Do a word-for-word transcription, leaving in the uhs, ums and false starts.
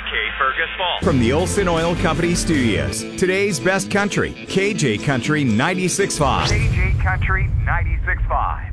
K. Fergus Falls. From the Olson Oil Company studios, today's best country, K J Country ninety-six point five. K J Country ninety-six point five.